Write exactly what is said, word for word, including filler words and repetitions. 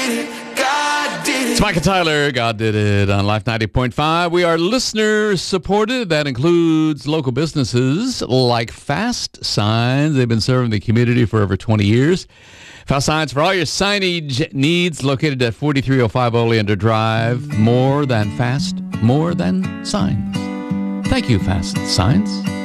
It's Micah Tyler. God did it on Life ninety point five. We are listener supported. That includes local businesses like Fast Signs. They've been serving the community for over twenty years. Fast Signs for all your signage needs, located at forty-three oh five Oleander Drive. More than fast, more than signs. Thank you, Fast Signs.